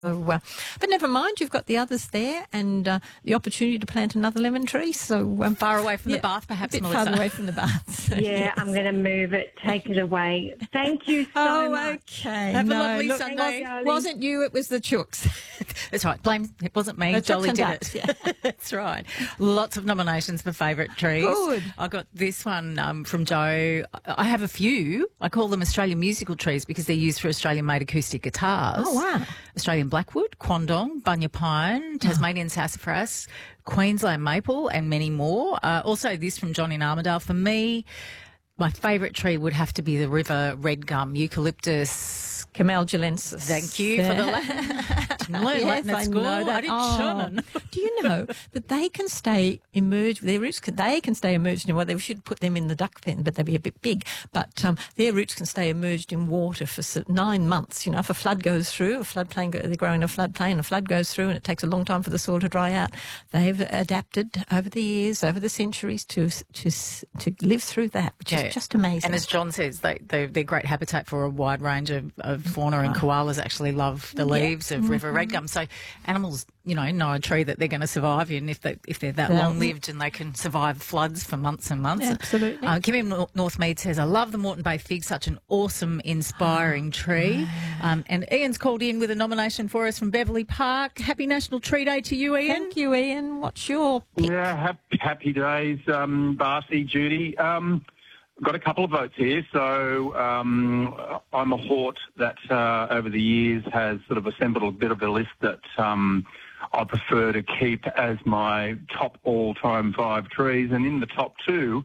But never mind, you've got the others there and the opportunity to plant another lemon tree. So far away from the bath, perhaps, a bit Melissa. farther away from the bath. So, Yeah, I'm going to move it. Take it away. Thank you so much. Okay. Have a lovely Sunday. It wasn't you, it was the chooks. That's right. It wasn't me. The Jolly chooks did and it. ducks, yeah. That's right. Lots of nominations for favourite trees. Good. I got this one from Joe. I have a few. I call them Australian musical trees because they're used for Australian-made acoustic guitars. Oh, wow. Australian blackwood, quandong, bunya pine, Tasmanian sassafras, Queensland maple, and many more. Also, this from John in Armidale. For me, my favourite tree would have to be the river red gum, eucalyptus. Cameldulensis. Thank you for the Latin. Latin at school. I did Shannon. Do you know that they can stay emerged? Their roots they can stay emerged in water. They should put them in the duck pen, but they'd be a bit big. But their roots can stay emerged in water for 9 months. You know, if a flood goes through, they grow in a floodplain, a flood goes through, and it takes a long time for the soil to dry out. They've adapted over the years, over the centuries, to live through that, which is just amazing. And as John says, they're great habitat for a wide range of fauna, and koalas actually love the leaves of river red gum. So animals, know a tree that they're going to survive in if they're that long-lived and they can survive floods for months and months. Yeah, absolutely. Kim Northmead says, I love the Moreton Bay fig, such an awesome, inspiring tree. And Ian's called in with a nomination for us from Beverley Park. Happy National Tree Day to you, Ian. Thank you, Ian. What's your pick? Yeah, happy days, Barcy, Judy. Got a couple of votes here. So I'm a hort that over the years has sort of assembled a bit of a list that I prefer to keep as my top all-time 5 trees. And in the top 2,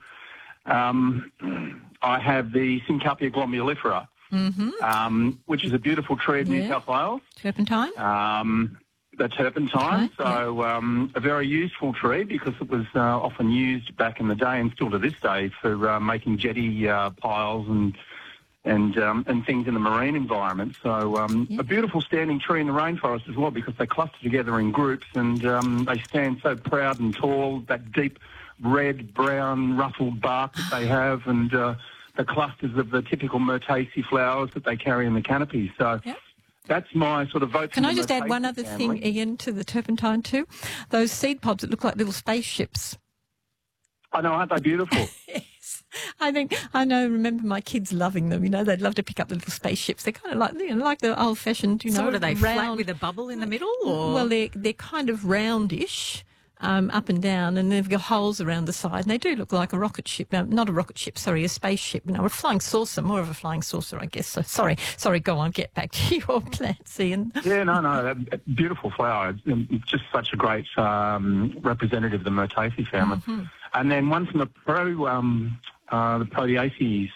I have the Syncapia glomulifera, which is a beautiful tree in New South Wales. Turpentine? The turpentine, a very useful tree because it was often used back in the day and still to this day for making jetty piles and things in the marine environment. So a beautiful standing tree in the rainforest as well because they cluster together in groups and they stand so proud and tall, that deep red, brown, ruffled bark that they have and the clusters of the typical myrtaceae flowers that they carry in the canopy. So... That's my sort of vote. Can I just add one other thing, Ian, to the turpentine too? Those seed pods that look like little spaceships. I know, aren't they beautiful? Yes. Remember my kids loving them. They'd love to pick up the little spaceships. They're kind of like, like the old-fashioned, So what are they, round, flat with a bubble in the middle? Or? Well, they're kind of roundish. Up and down, and they've got holes around the side, and they do look like a rocket ship. Not a rocket ship, sorry, a spaceship. A flying saucer, more of a flying saucer, I guess. So sorry, go on, get back to your plants, Ian. Yeah, no, beautiful flower. It's just such a great representative of the Myrtaceae family. And then one from the Proteaceae,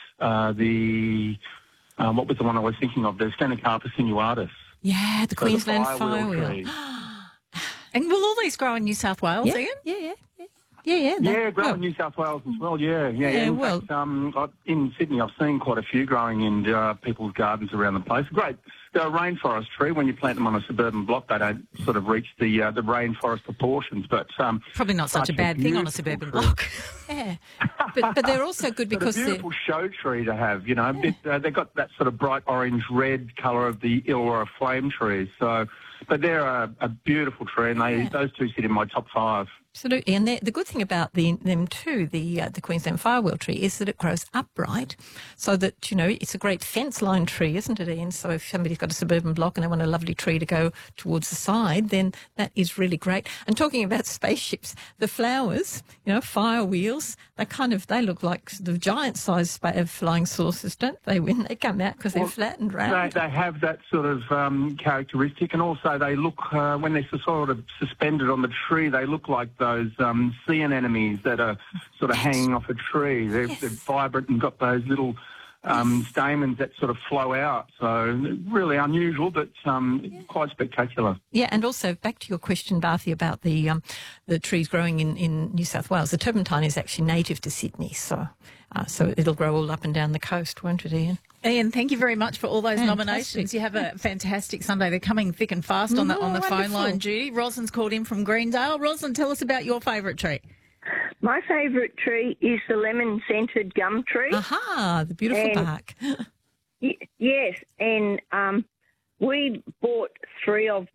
what was the one I was thinking of? The Stenocarpus sinuatus. Yeah, the Queensland firewheel. And will all these grow in New South Wales, Ian? Yeah. Grow in New South Wales as well, yeah. In fact, in Sydney, I've seen quite a few growing in people's gardens around the place. Great. They're a rainforest tree. When you plant them on a suburban block, they don't sort of reach the rainforest proportions. But probably not such a bad thing on a suburban block. Yeah, but they're also good because they're a beautiful show tree to have. They've got that sort of bright orange-red colour of the Illawarra flame trees. So, but they're a beautiful tree, and those two sit in my top 5. Absolutely, and the good thing about them too, the Queensland firewheel tree, is that it grows upright, so that it's a great fence line tree, isn't it, Ian? So if somebody's got a suburban block and they want a lovely tree to go towards the side, then that is really great. And talking about spaceships, the flowers, firewheels, they look like the giant-sized flying saucers, don't they? When they come out because they're flat and round. They have that sort of characteristic, and also they look when they're sort of suspended on the tree, they look like those sea anemones that are sort of hanging off a tree. They're vibrant and got those little stamens that sort of flow out. So really unusual, but quite spectacular. Yeah, and also back to your question, Barthy, about the trees growing in New South Wales. The turpentine is actually native to Sydney, so it'll grow all up and down the coast, won't it, Ian? Ian, thank you very much for all those nominations. You have a fantastic Sunday. They're coming thick and fast on the phone line, Judy. Rosalind's called in from Greendale. Rosalind, tell us about your favourite tree. My favourite tree is the lemon-scented gum tree. Aha, the beautiful bark. Yes, and we bought 3 of